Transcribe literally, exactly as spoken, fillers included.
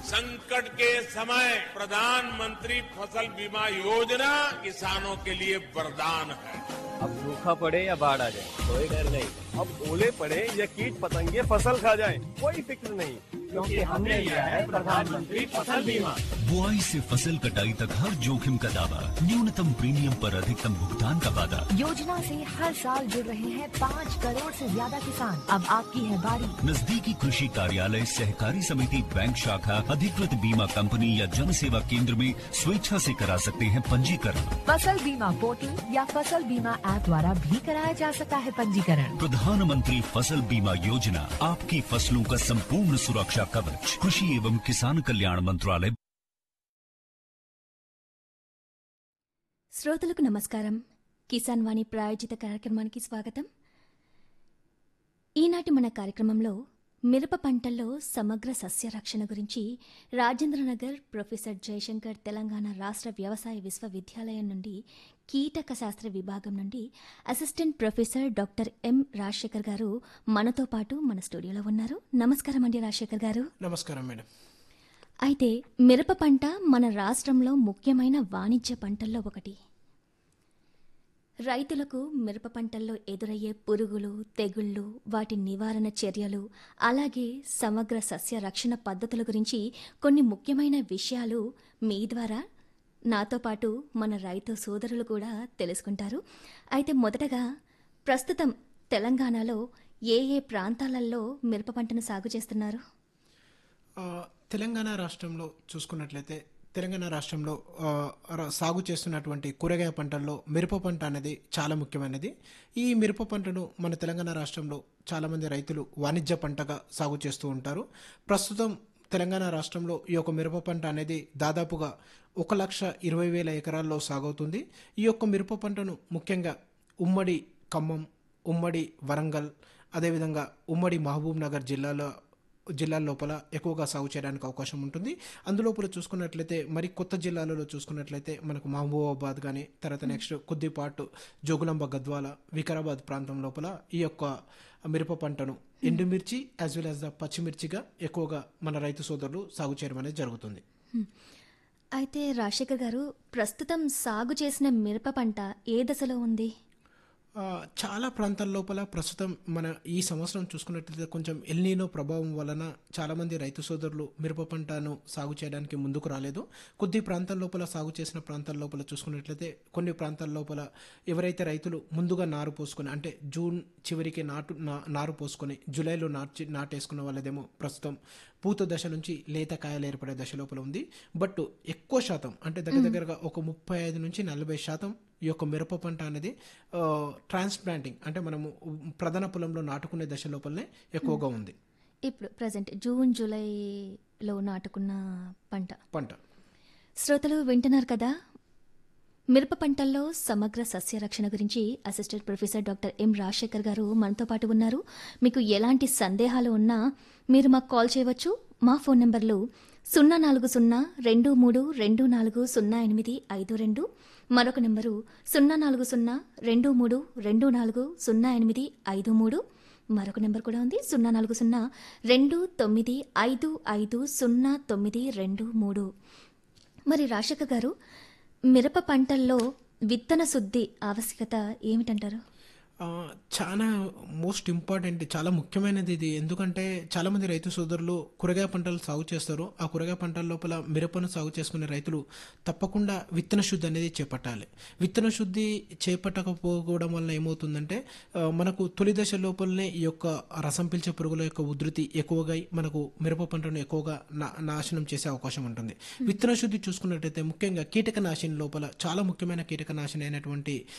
संकट के समय प्रधानमंत्री फसल बीमा योजना किसानों के लिए वरदान है। अब सूखा पड़े या बाढ़ आ जाए कोई डर नहीं। अब ओले पड़े या कीट पतंगे फसल खा जाए कोई फिक्र नहीं, क्योंकि हमने लिया है प्रधानमंत्री फसल बीमा। बुआई से फसल कटाई तक हर जोखिम का दावा, न्यूनतम प्रीमियम पर अधिकतम भुगतान का वादा। योजना से हर साल जुड़ रहे हैं पाँच करोड़ से ज्यादा किसान। अब आपकी है बारी। नजदीकी कृषि कार्यालय, सहकारी समिति, बैंक शाखा, अधिकृत बीमा कंपनी या जन सेवा केंद्र में स्वेच्छा से करा सकते हैं पंजीकरण। फसल बीमा पोर्टल या फसल बीमा ऐप द्वारा भी कराया जा सकता है पंजीकरण। प्रधानमंत्री फसल बीमा योजना, आपकी फसलों का संपूर्ण सुरक्षा कवच, कृषि एवं किसान कल्याण मंत्रालय। శ్రోతలకు నమస్కారం. కిసాన్ వాణి ప్రాయోజిత కార్యక్రమానికి స్వాగతం. ఈనాటి మన కార్యక్రమంలో మిరప పంటల్లో సమగ్ర సస్య రక్షణ గురించి రాజేంద్రనగర్ ప్రొఫెసర్ జయశంకర్ తెలంగాణ రాష్ట్ర వ్యవసాయ విశ్వవిద్యాలయం నుండి కీటక శాస్త్ర విభాగం నుండి assistant professor doctor M Rajasekhar గారు మనతో పాటు మన స్టూడియోలో ఉన్నారు. నమస్కారం అండి రాజశేఖర్ గారు. నమస్కారం మేడం. అయితే మిరప పంట మన రాష్ట్రంలో ముఖ్యమైన వాణిజ్య పంటల్లో ఒకటి. రైతులకు మిరప పంటల్లో ఎదురయ్యే పురుగులు, తెగుళ్లు, వాటి నివారణ చర్యలు, అలాగే సమగ్ర సస్య రక్షణ పద్ధతుల గురించి కొన్ని ముఖ్యమైన విషయాలు మీ ద్వారా నాతో పాటు మన రైతు సోదరులు కూడా తెలుసుకుంటారు. అయితే మొదటగా ప్రస్తుతం తెలంగాణలో ఏ ఏ ప్రాంతాలలో మిరప పంటను సాగు చేస్తున్నారు? తెలంగాణ రాష్ట్రంలో చూసుకున్నట్లయితే తెలంగాణ రాష్ట్రంలో సాగు చేస్తున్నటువంటి కూరగాయ పంటల్లో మిరప పంట అనేది చాలా ముఖ్యమైనది. ఈ మిరప పంటను మన తెలంగాణ రాష్ట్రంలో చాలామంది రైతులు వాణిజ్య పంటగా సాగు చేస్తూ ఉంటారు. ప్రస్తుతం తెలంగాణ రాష్ట్రంలో ఈ యొక్క మిరప పంట అనేది దాదాపుగా ఒక లక్ష ఇరవై వేల ఎకరాల్లో సాగవుతుంది. ఈ యొక్క మిరప పంటను ముఖ్యంగా ఉమ్మడి ఖమ్మం, ఉమ్మడి వరంగల్, అదేవిధంగా ఉమ్మడి మహబూబ్ నగర్ జిల్లాలో జిల్లాల లోపల ఎక్కువగా సాగు చేయడానికి అవకాశం ఉంటుంది. అందులోపల చూసుకున్నట్లయితే మరి కొత్త జిల్లాలలో చూసుకున్నట్లయితే మనకు మహబూబాబాద్ కానీ, తర్వాత నెక్స్ట్ కొద్దిపాటు జోగులాంబ, గద్వాల, వికారాబాద్ ప్రాంతం లోపల ఈ యొక్క మిరప పంటను ఎండుమిర్చి యాజ్ వెల్ యాజ్ ద పచ్చిమిర్చిగా ఎక్కువగా మన రైతు సోదరులు సాగు చేయడం అనేది జరుగుతుంది. అయితే రాజశేఖర్ గారు, ప్రస్తుతం సాగు చేసిన మిరప పంట ఏ దశలో ఉంది? చాలా ప్రాంతాల లోపల ప్రస్తుతం మన ఈ సంవత్సరం చూసుకున్నట్లయితే కొంచెం ఎల్నీనో ప్రభావం వలన చాలామంది రైతు సోదరులు మిరప పంటను సాగు చేయడానికి ముందుకు రాలేదు. కొద్ది ప్రాంతాల లోపల సాగు చేసిన ప్రాంతాల లోపల చూసుకున్నట్లయితే కొన్ని ప్రాంతాల లోపల ఎవరైతే రైతులు ముందుగా నారు పోసుకొని, అంటే జూన్ చివరికి నాటు నారు పోసుకొని జూలైలో నాటు నాటేసుకున్న వాళ్ళదేమో ప్రస్తుతం పూత దశ నుంచి లేత కాయలు ఏర్పడే దశ లోపల ఉంది. బట్ ఎక్కువ శాతం అంటే దగ్గర దగ్గరగా ఒక ముప్పై ఐదు నుంచి నలభై శాతం ఈ యొక్క మిరప పంట అనేది ట్రాన్స్ప్లాంటింగ్ అంటే మనము ప్రధాన పొలంలో నాటుకునే దశ లోపలనే ఎక్కువగా ఉంది. ఇప్పుడు ప్రజెంట్ జూన్ జూలైలో నాటుకున్న పంట పంట శ్రోతలు వింటున్నారు కదా. మిరప పంటల్లో సమగ్ర సస్య రక్షణ గురించి assistant professor doctor M Rajasekhar గారు మనతో పాటు ఉన్నారు. మీకు ఎలాంటి సందేహాలు ఉన్నా మీరు మాకు కాల్ చేయవచ్చు. మా ఫోన్ నెంబర్లు సున్నా నాలుగు సున్నా రెండు మూడు రెండు నాలుగు సున్నా ఎనిమిది ఐదు రెండు, మరొక నెంబరు సున్నా నాలుగు సున్నా రెండు మూడు రెండు నాలుగు సున్నా ఎనిమిది ఐదు మూడు, మరొక నెంబర్ కూడా ఉంది సున్నా నాలుగు సున్నా రెండు తొమ్మిది ఐదు ఐదు సున్నా తొమ్మిది రెండు మూడు. మరి రాజశేఖర్ గారు, మిరప పంటల్లో విత్తన శుద్ధి ఆవశ్యకత ఏమిటంటారు? చాలా మోస్ట్ ఇంపార్టెంట్, చాలా ముఖ్యమైనది ఇది. ఎందుకంటే చాలామంది రైతు సోదరులు కూరగాయ పంటలు సాగు చేస్తారు. ఆ కూరగాయ పంటల లోపల మిరపను సాగు చేసుకునే రైతులు తప్పకుండా విత్తన శుద్ధి అనేది చేపట్టాలి. విత్తన శుద్ధి చేపట్టకపోవడం వల్ల ఏమవుతుందంటే మనకు తొలి దశ లోపలనే ఈ యొక్క రసం పీల్చే పురుగుల యొక్క ఉధృతి ఎక్కువగా మనకు మిరప పంటను ఎక్కువగా నాశనం చేసే అవకాశం ఉంటుంది. విత్తన శుద్ధి చూసుకున్నట్టయితే ముఖ్యంగా కీటకనాశిని లోపల చాలా ముఖ్యమైన కీటకనాశిని అయినటువంటి